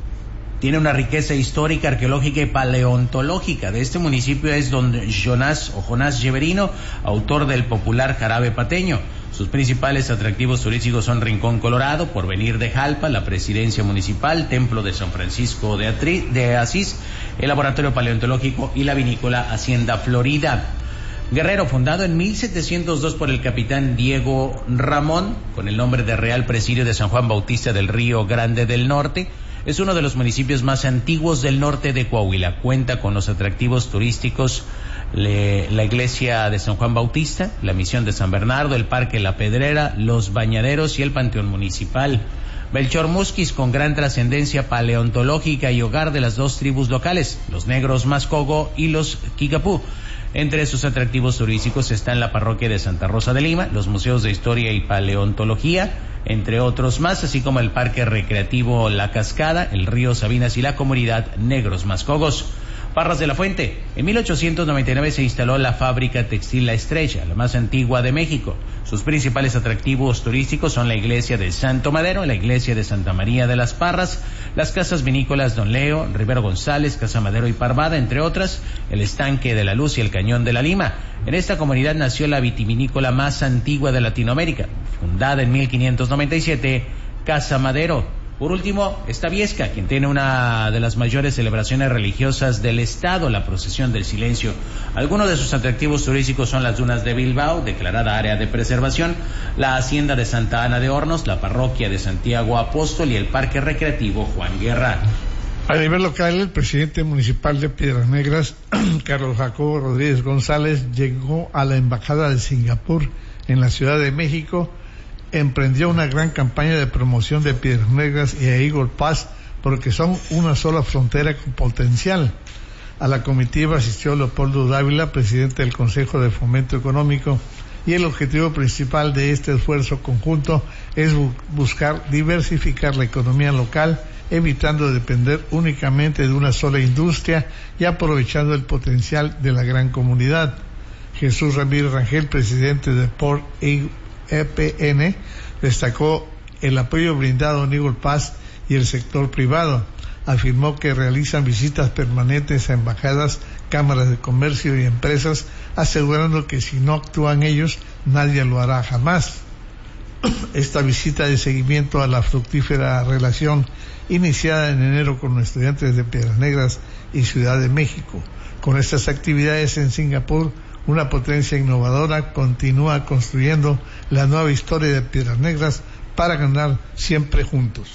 tiene una riqueza histórica, arqueológica y paleontológica. De este municipio es don Jonás o Jonás Lleverino, autor del popular jarabe pateño. Sus principales atractivos turísticos son Rincón Colorado, Porvenir de Jalpa, la Presidencia Municipal, Templo de San Francisco de, Atri, de Asís, el Laboratorio Paleontológico y la vinícola Hacienda Florida. Guerrero, fundado en mil setecientos dos por el capitán Diego Ramón, con el nombre de Real Presidio de San Juan Bautista del Río Grande del Norte, es uno de los municipios más antiguos del norte de Coahuila. Cuenta con los atractivos turísticos le, la iglesia de San Juan Bautista, la misión de San Bernardo, el Parque La Pedrera, los Bañaderos y el Panteón Municipal. Belchor Musquis, con gran trascendencia paleontológica y hogar de las dos tribus locales, los Negros Mascogo y los Kikapú. Entre sus atractivos turísticos están la parroquia de Santa Rosa de Lima, los museos de historia y paleontología, entre otros más, así como el parque recreativo La Cascada, el río Sabinas y la comunidad Negros Mascogos. Parras de la Fuente. En mil ochocientos noventa y nueve se instaló la fábrica textil La Estrella, la más antigua de México. Sus principales atractivos turísticos son la iglesia de Santo Madero, la iglesia de Santa María de las Parras, las casas vinícolas Don Leo, Rivero González, Casa Madero y Parvada, entre otras, el estanque de la Luz y el cañón de la Lima. En esta comunidad nació la vitivinícola más antigua de Latinoamérica, fundada en mil quinientos noventa y siete, Casa Madero. Por último, está Viesca, quien tiene una de las mayores celebraciones religiosas del estado, la Procesión del Silencio. Algunos de sus atractivos turísticos son las dunas de Bilbao, declarada área de preservación, la hacienda de Santa Ana de Hornos, la parroquia de Santiago Apóstol y el parque recreativo Juan Guerra. A nivel local, el presidente municipal de Piedras Negras, Carlos Jacobo Rodríguez González, llegó a la embajada de Singapur en la Ciudad de México, emprendió una gran campaña de promoción de Piedras Negras y a Eagle Pass porque son una sola frontera con potencial. A la comitiva asistió Leopoldo Dávila, presidente del Consejo de Fomento Económico, y el objetivo principal de este esfuerzo conjunto es bu- buscar diversificar la economía local, evitando depender únicamente de una sola industria y aprovechando el potencial de la gran comunidad. Jesús Ramírez Rangel, presidente de Port E P N, destacó el apoyo brindado en Eagle Pass y el sector privado. Afirmó que realizan visitas permanentes a embajadas, cámaras de comercio y empresas, asegurando que si no actúan ellos, nadie lo hará jamás. Esta visita de seguimiento a la fructífera relación iniciada en enero con los estudiantes de Piedras Negras y Ciudad de México. Con estas actividades en Singapur, una potencia innovadora continúa construyendo la nueva historia de Piedras Negras para ganar siempre juntos.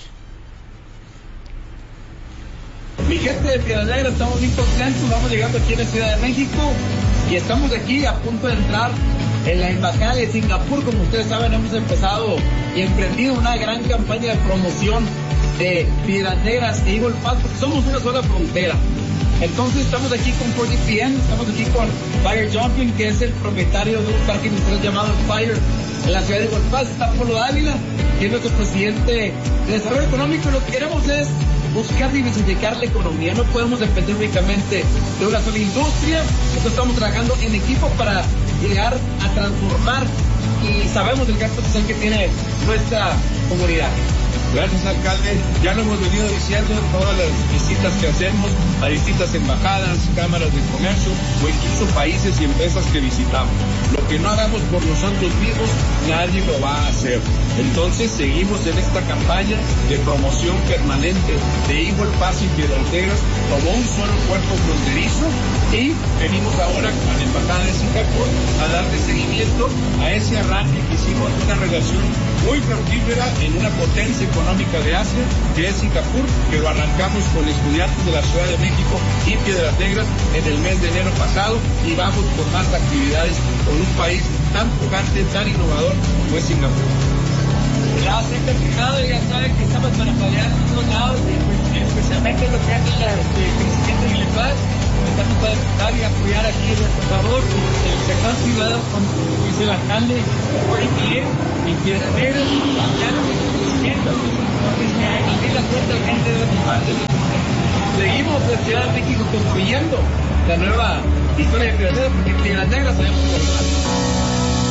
Mi gente de Piedras Negras, estamos muy contentos, vamos llegando aquí en la Ciudad de México y estamos aquí a punto de entrar en la embajada de Singapur. Como ustedes saben, hemos empezado y emprendido una gran campaña de promoción de Piedras Negras e Eagle Pass, porque somos una sola frontera. Entonces estamos aquí con Port E P N, estamos aquí con Fire Jumping, que es el propietario de un parque industrial llamado Fire en la ciudad de Eagle Pass. Está Polo Dávila, que es nuestro presidente de Desarrollo Económico. Lo que queremos es buscar diversificar la economía. No podemos depender únicamente de una sola industria. Nosotros estamos trabajando en equipo para llegar a transformar y sabemos el gasto social que tiene nuestra comunidad. Gracias, alcalde. Ya lo hemos venido diciendo en todas las visitas que hacemos a distintas embajadas, cámaras de comercio o incluso países y empresas que visitamos. Lo que no hagamos por nosotros mismos, nadie lo va a hacer. Entonces seguimos en esta campaña de promoción permanente de Equal Pass y Piedras Negras como un solo cuerpo fronterizo, y venimos ahora con la Embajada de Singapur a darle seguimiento a ese arranque que hicimos de una relación muy fructífera en una potencia económica de Asia, que es Singapur, que lo arrancamos con estudiantes de la Ciudad de México y Piedras Negras en el mes de enero pasado, y vamos por más actividades con un país tan pujante, tan innovador como es Singapur. La certificado ya sabe que estamos para apoyar a todos lados, especialmente lo que hace el crecimiento de la paz. Estamos para ayudar y apoyar aquí, por favor, el sector privado, como dice el alcalde, muy bien, y Piedras Negras, apoyando el crecimiento, porque se abrir la puerta a gente de otras partes. Seguimos en Ciudad de México construyendo la nueva historia de Piedras Negras, porque Piedras Negras sabemos cómo.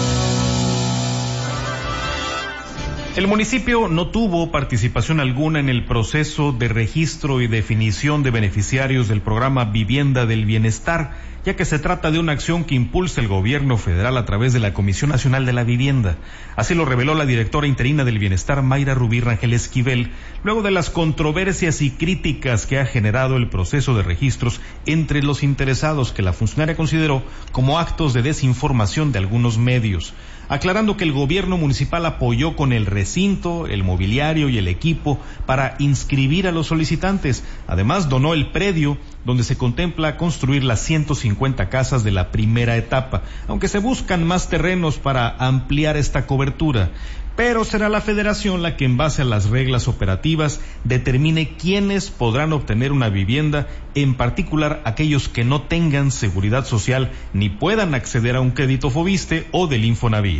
El municipio no tuvo participación alguna en el proceso de registro y definición de beneficiarios del programa Vivienda del Bienestar, ya que se trata de una acción que impulsa el gobierno federal a través de la Comisión Nacional de la Vivienda. Así lo reveló la directora interina del Bienestar, Mayra Rubí Rangel Esquivel, luego de las controversias y críticas que ha generado el proceso de registros entre los interesados, que la funcionaria consideró como actos de desinformación de algunos medios, aclarando que el gobierno municipal apoyó con el recinto, el mobiliario y el equipo para inscribir a los solicitantes. Además, donó el predio donde se contempla construir las ciento cincuenta casas de la primera etapa, aunque se buscan más terrenos para ampliar esta cobertura. Pero será la federación la que, en base a las reglas operativas, determine quiénes podrán obtener una vivienda, en particular aquellos que no tengan seguridad social ni puedan acceder a un crédito Foviste o del Infonavit.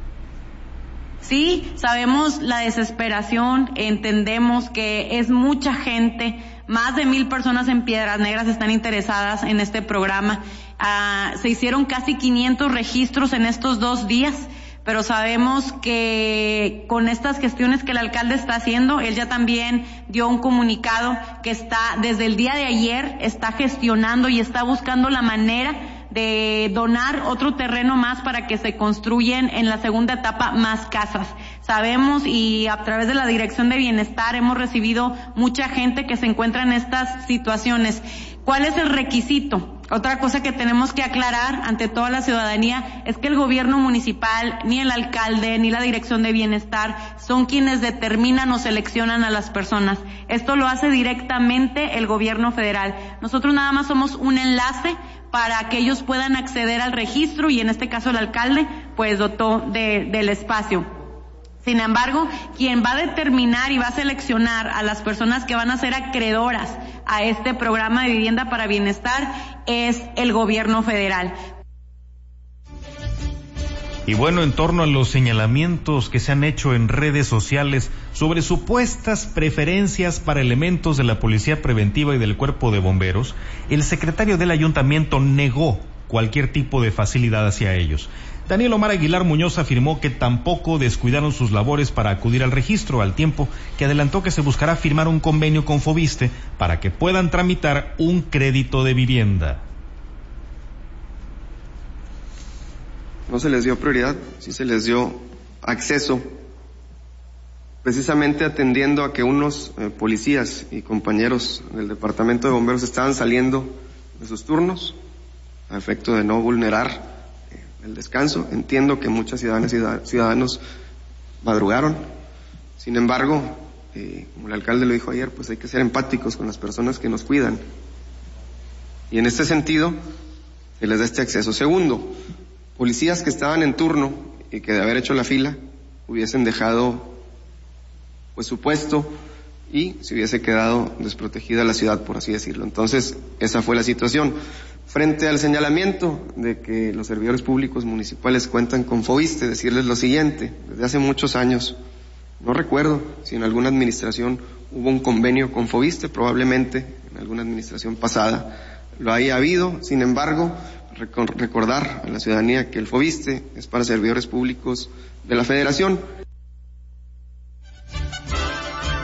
Sí, sabemos la desesperación, entendemos que es mucha gente, más de mil personas en Piedras Negras están interesadas en este programa. Uh, se hicieron casi quinientos registros en estos dos días. Pero sabemos que con estas gestiones que el alcalde está haciendo, él ya también dio un comunicado que está, desde el día de ayer, está gestionando y está buscando la manera de donar otro terreno más para que se construyan en la segunda etapa más casas. Sabemos, y a través de la Dirección de Bienestar hemos recibido mucha gente que se encuentra en estas situaciones. ¿Cuál es el requisito? Otra cosa que tenemos que aclarar ante toda la ciudadanía es que el gobierno municipal, ni el alcalde, ni la Dirección de Bienestar son quienes determinan o seleccionan a las personas. Esto lo hace directamente el gobierno federal. Nosotros nada más somos un enlace para que ellos puedan acceder al registro, y en este caso el alcalde pues dotó de, del espacio. Sin embargo, quien va a determinar y va a seleccionar a las personas que van a ser acreedoras a este programa de vivienda para bienestar es el gobierno federal. Y bueno, en torno a los señalamientos que se han hecho en redes sociales sobre supuestas preferencias para elementos de la Policía Preventiva y del Cuerpo de Bomberos, el secretario del ayuntamiento negó cualquier tipo de facilidad hacia ellos. Daniel Omar Aguilar Muñoz afirmó que tampoco descuidaron sus labores para acudir al registro, al tiempo que adelantó que se buscará firmar un convenio con Foviste para que puedan tramitar un crédito de vivienda. No se les dio prioridad, sí se les dio acceso, precisamente atendiendo a que unos eh, policías y compañeros del Departamento de Bomberos estaban saliendo de sus turnos a efecto de no vulnerar el descanso. Entiendo que muchas ciudadanas y ciudadanos madrugaron. Sin embargo, eh, como el alcalde lo dijo ayer, pues hay que ser empáticos con las personas que nos cuidan. Y en este sentido, se les da este acceso. Segundo, policías que estaban en turno y que de haber hecho la fila hubiesen dejado pues su puesto y se hubiese quedado desprotegida la ciudad, por así decirlo. Entonces, esa fue la situación. Frente al señalamiento de que los servidores públicos municipales cuentan con Foviste, decirles lo siguiente: desde hace muchos años, no recuerdo si en alguna administración hubo un convenio con Foviste, probablemente en alguna administración pasada lo haya habido. Sin embargo, recordar a la ciudadanía que el Foviste es para servidores públicos de la Federación.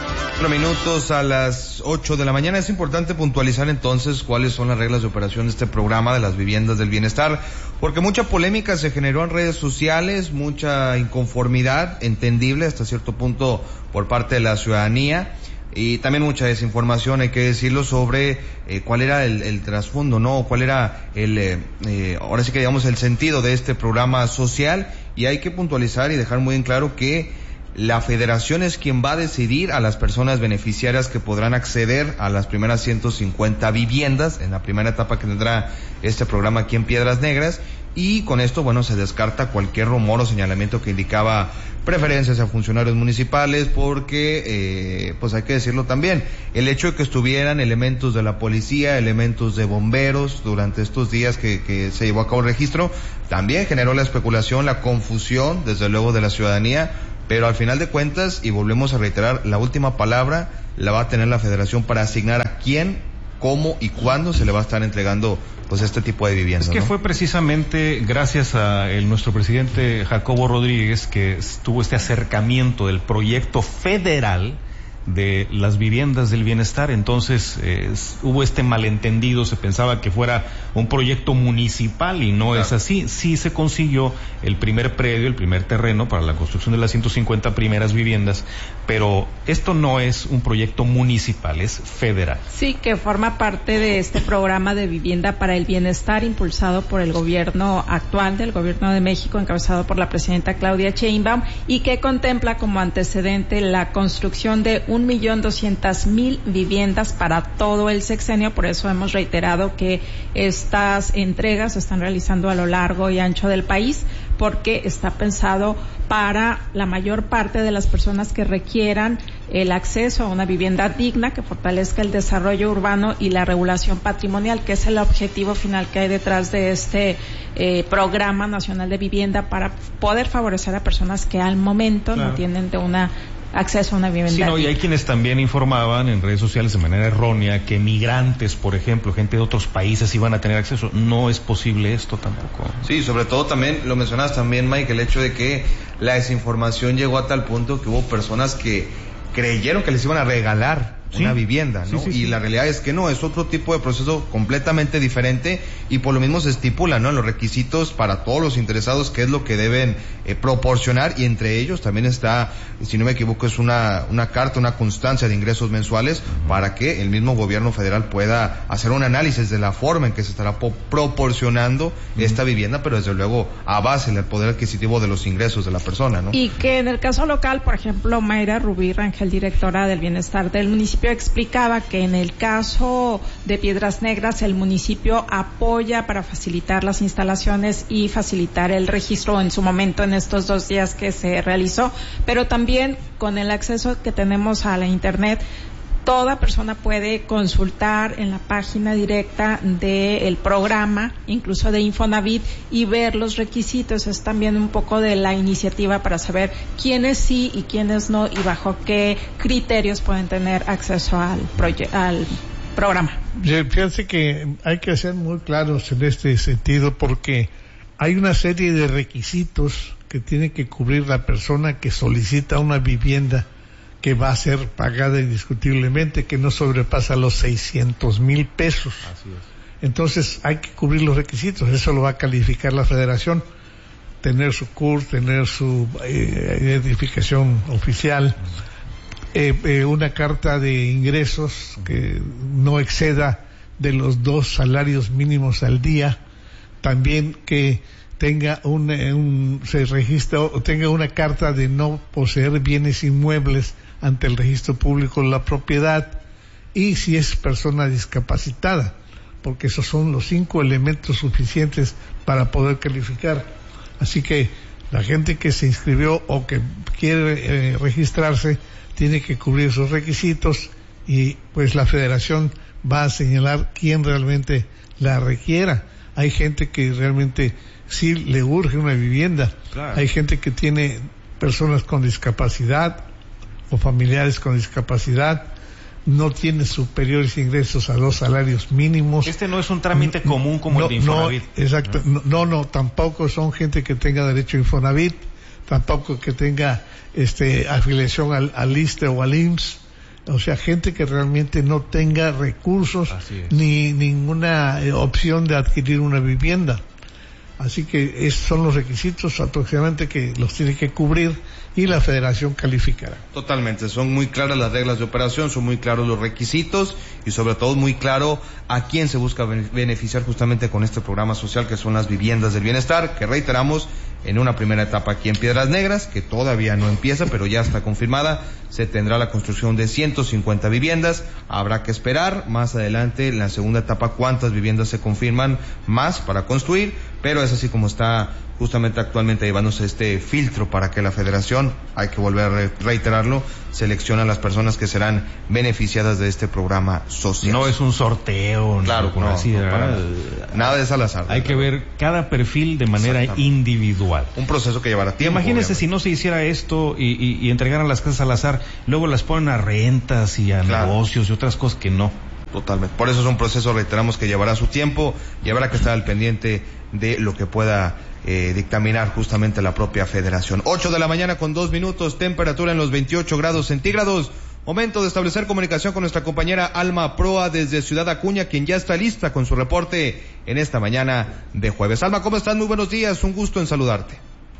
Cuatro minutos a las ocho de la mañana. Es importante puntualizar entonces cuáles son las reglas de operación de este programa de las viviendas del bienestar, porque mucha polémica se generó en redes sociales, mucha inconformidad, entendible hasta cierto punto por parte de la ciudadanía, y también mucha desinformación, hay que decirlo, sobre eh, cuál era el, el trasfondo, ¿no? Cuál era el, eh, eh, ahora sí que digamos, el sentido de este programa social, y hay que puntualizar y dejar muy en claro que la federación es quien va a decidir a las personas beneficiarias que podrán acceder a las primeras ciento cincuenta viviendas en la primera etapa que tendrá este programa aquí en Piedras Negras, y con esto, bueno, se descarta cualquier rumor o señalamiento que indicaba preferencias a funcionarios municipales, porque, eh, pues hay que decirlo también, el hecho de que estuvieran elementos de la policía, elementos de bomberos durante estos días que, que se llevó a cabo el registro, también generó la especulación, la confusión, desde luego, de la ciudadanía. Pero al final de cuentas, y volvemos a reiterar, la última palabra la va a tener la federación para asignar a quién, cómo y cuándo se le va a estar entregando pues este tipo de viviendas. Es que ¿no? Fue precisamente gracias a el, nuestro presidente Jacobo Rodríguez que tuvo este acercamiento del proyecto federal de las viviendas del bienestar. Entonces eh, hubo este malentendido, se pensaba que fuera un proyecto municipal y no claro. es así. Sí se consiguió el primer predio, el primer terreno para la construcción de las ciento cincuenta primeras viviendas, pero esto no es un proyecto municipal, es federal. Sí, que forma parte de este programa de vivienda para el bienestar impulsado por el gobierno actual del gobierno de México, encabezado por la presidenta Claudia Sheinbaum, y que contempla como antecedente la construcción de un millón doscientas mil viviendas para todo el sexenio. Por eso hemos reiterado que estas entregas se están realizando a lo largo y ancho del país, porque está pensado para la mayor parte de las personas que requieran el acceso a una vivienda digna, que fortalezca el desarrollo urbano y la regulación patrimonial, que es el objetivo final que hay detrás de este eh, programa nacional de vivienda, para poder favorecer a personas que al momento claro. no tienen de una acceso a una vivienda. Sí, no, y hay quienes también informaban en redes sociales de manera errónea que migrantes, por ejemplo, gente de otros países iban a tener acceso. No es posible esto tampoco. Sí, sobre todo también, lo mencionabas también, Mike, el hecho de que la desinformación llegó a tal punto que hubo personas que creyeron que les iban a regalar ¿Sí? una vivienda, ¿no? Sí, sí, y sí. la realidad es que no, es otro tipo de proceso completamente diferente, y por lo mismo se estipula, ¿no?, en los requisitos para todos los interesados qué es lo que deben eh, proporcionar, y entre ellos también está, si no me equivoco, es una una carta, una constancia de ingresos mensuales, para que el mismo gobierno federal pueda hacer un análisis de la forma en que se estará po- proporcionando uh-huh. esta vivienda, pero desde luego a base del poder adquisitivo de los ingresos de la persona, ¿no? Y que en el caso local, por ejemplo, Mayra Rubí Rangel, directora del bienestar del municipio, explicaba que en el caso de Piedras Negras el municipio apoya para facilitar las instalaciones y facilitar el registro en su momento en estos dos días que se realizó, pero también con el acceso que tenemos a la internet, toda persona puede consultar en la página directa del programa, incluso de Infonavit, y ver los requisitos. Es también un poco de la iniciativa para saber quiénes sí y quiénes no, y bajo qué criterios pueden tener acceso al, proye- al programa. Fíjense que hay que ser muy claros en este sentido, porque hay una serie de requisitos que tiene que cubrir la persona que solicita una vivienda que va a ser pagada indiscutiblemente, que no sobrepasa los seiscientos mil pesos. Así es. Entonces hay que cubrir los requisitos, eso lo va a calificar la federación, tener su C U R, tener su eh, identificación oficial, eh, eh, una carta de ingresos que no exceda de los dos salarios mínimos al día, también que tenga un, un se registra o tenga una carta de no poseer bienes inmuebles ante el registro público de la propiedad, y si es persona discapacitada, porque esos son los cinco elementos suficientes para poder calificar. Así que la gente que se inscribió o que quiere eh, registrarse tiene que cubrir esos requisitos, y pues la federación va a señalar quién realmente la requiera. Hay gente que realmente sí le urge una vivienda, claro. Hay gente que tiene personas con discapacidad o familiares con discapacidad, no tiene superiores ingresos a dos salarios mínimos. Este no es un trámite no, común como no, el de Infonavit. No, exacto, no, no, no, tampoco son gente que tenga derecho a Infonavit, tampoco que tenga este afiliación al, al ISSSTE o al I M S S. O sea, gente que realmente no tenga recursos ni ninguna eh, opción de adquirir una vivienda. Así que esos son los requisitos aproximadamente que los tiene que cubrir y la federación calificará. Totalmente, son muy claras las reglas de operación, son muy claros los requisitos y sobre todo muy claro a quién se busca beneficiar justamente con este programa social que son las viviendas del bienestar, que reiteramos en una primera etapa aquí en Piedras Negras, que todavía no empieza, pero ya está confirmada, se tendrá la construcción de ciento cincuenta viviendas, habrá que esperar más adelante en la segunda etapa cuántas viviendas se confirman más para construir, pero es así como está justamente actualmente llevándose este filtro para que la federación, hay que volver a reiterarlo, seleccione a las personas que serán beneficiadas de este programa social. No es un sorteo, claro, por no, así, no, para, nada de Salazar. Hay que ver cada perfil de manera individual. Un proceso que llevará tiempo. Imagínese obviamente. Si no se hiciera esto y, y, y entregaran las casas al azar, luego las ponen a rentas y a claro. negocios y otras cosas que no. Totalmente. Por eso es un proceso, reiteramos, que llevará su tiempo y habrá que estar al pendiente de lo que pueda eh, dictaminar justamente la propia federación. Ocho de la mañana con dos minutos, temperatura en los veintiocho grados centígrados. Momento de establecer comunicación con nuestra compañera Alma Proa desde Ciudad Acuña, quien ya está lista con su reporte en esta mañana de jueves. Alma, ¿cómo estás? Muy buenos días, un gusto en saludarte.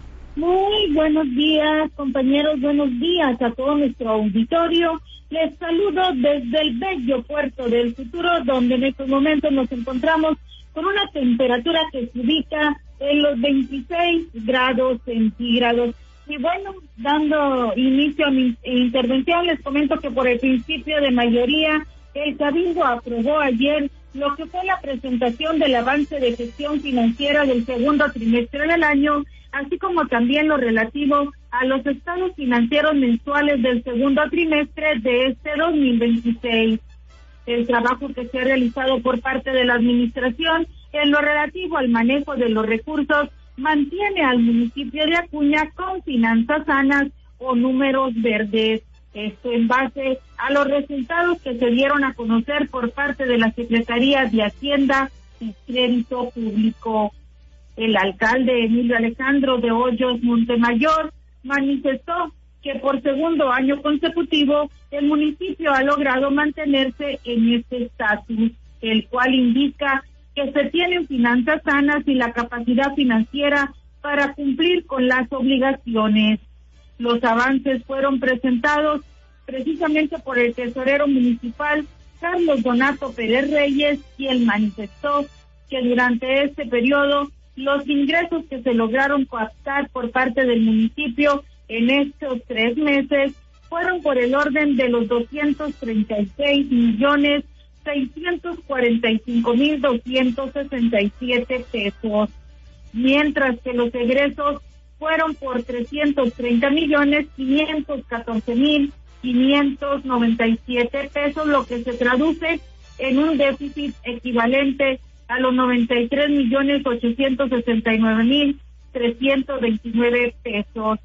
Muy buenos días, compañeros, buenos días a todo nuestro auditorio. Les saludo desde el bello puerto del futuro, donde en estos momentos nos encontramos con una temperatura que se ubica en los veintiséis grados centígrados. Y bueno, dando inicio a mi intervención, les comento que por el principio de mayoría, el Cabildo aprobó ayer lo que fue la presentación del avance de gestión financiera del segundo trimestre del año, así como también lo relativo a los estados financieros mensuales del segundo trimestre de este dos mil veintiséis. El trabajo que se ha realizado por parte de la administración en lo relativo al manejo de los recursos mantiene al municipio de Acuña con finanzas sanas o números verdes. Esto en base a los resultados que se dieron a conocer por parte de la Secretaría de Hacienda y Crédito Público. El alcalde Emilio Alejandro de Hoyos Montemayor manifestó que por segundo año consecutivo el municipio ha logrado mantenerse en este estatus, el cual indica que se tienen finanzas sanas y la capacidad financiera para cumplir con las obligaciones. Los avances fueron presentados precisamente por el tesorero municipal Carlos Donato Pérez Reyes, quien manifestó que durante este periodo los ingresos que se lograron captar por parte del municipio en estos tres meses fueron por el orden de los doscientos treinta y seis millones seiscientos cuarenta y cinco mil doscientos sesenta y siete pesos, mientras que los egresos fueron por trescientos treinta millones quinientos catorce mil quinientos noventa y siete pesos, lo que se traduce en un déficit equivalente a los noventa y tres millones ochocientos sesenta y nueve mil trescientos veintinueve pesos.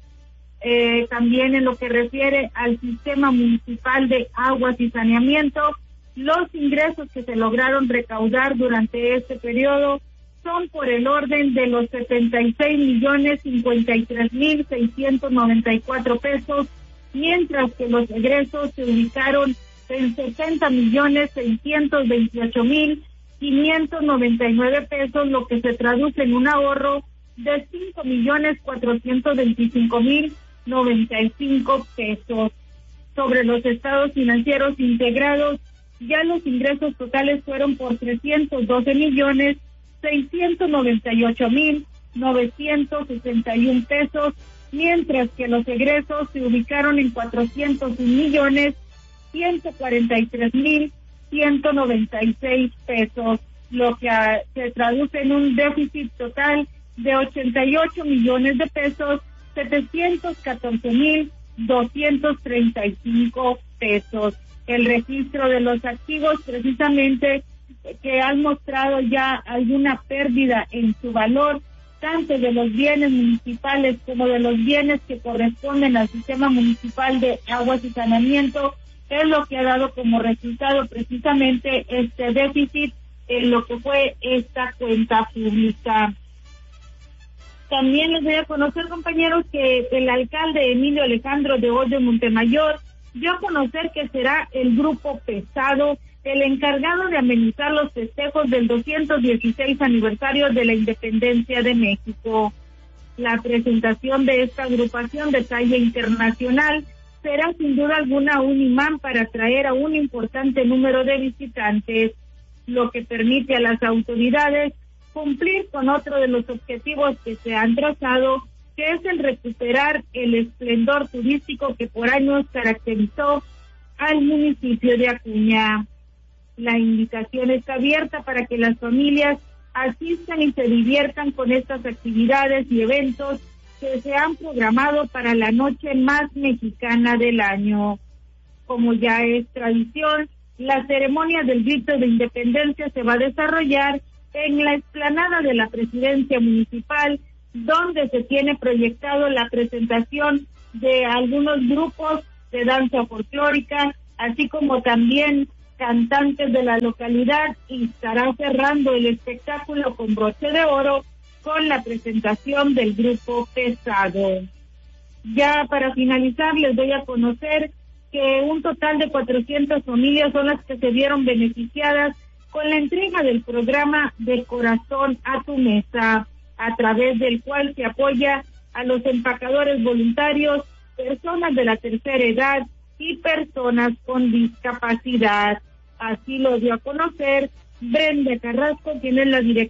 Eh, también en lo que refiere al sistema municipal de aguas y saneamiento, los ingresos que se lograron recaudar durante este periodo son por el orden de los setenta y seis millones cincuenta y tres mil seiscientos noventa y cuatro pesos, mientras que los egresos se ubicaron en setenta millones seiscientos veintiocho mil quinientos noventa y nueve pesos, lo que se traduce en un ahorro de cinco millones cuatrocientos veinticinco mil noventa y cinco pesos. Sobre los estados financieros integrados, ya los ingresos totales fueron por trescientos doce millones seiscientos noventa y ocho mil novecientos sesenta y un pesos, mientras que los egresos se ubicaron en cuatrocientos un millones ciento cuarenta y tres mil ciento noventa y seis pesos, lo que a, se traduce en un déficit total de ochenta y ocho millones de pesos, setecientos catorce mil doscientos treinta y cinco pesos. El registro de los activos precisamente que han mostrado ya alguna pérdida en su valor, tanto de los bienes municipales como de los bienes que corresponden al sistema municipal de aguas y saneamiento, es lo que ha dado como resultado precisamente este déficit en lo que fue esta cuenta pública. También les voy a conocer, compañeros, que el alcalde Emilio Alejandro de Hoyos Montemayor dio a conocer que será el grupo Pesado el encargado de amenizar los festejos del doscientos dieciséis aniversario de la independencia de México. La presentación de esta agrupación de talla internacional será sin duda alguna un imán para atraer a un importante número de visitantes, lo que permite a las autoridades cumplir con otro de los objetivos que se han trazado, que es el recuperar el esplendor turístico que por años caracterizó al municipio de Acuña. La invitación está abierta para que las familias asistan y se diviertan con estas actividades y eventos que se han programado para la noche más mexicana del año. Como ya es tradición, la ceremonia del grito de independencia se va a desarrollar en la explanada de la presidencia municipal, donde se tiene proyectado la presentación de algunos grupos de danza folclórica, así como también cantantes de la localidad, y estará cerrando el espectáculo con broche de oro con la presentación del grupo Pesado. Ya para finalizar, les doy a conocer que un total de cuatrocientas familias son las que se vieron beneficiadas con la entrega del programa De Corazón a tu Mesa, a través del cual se apoya a los empacadores voluntarios, personas de la tercera edad y personas con discapacidad. Así lo dio a conocer Brenda Carrasco, quien es la directora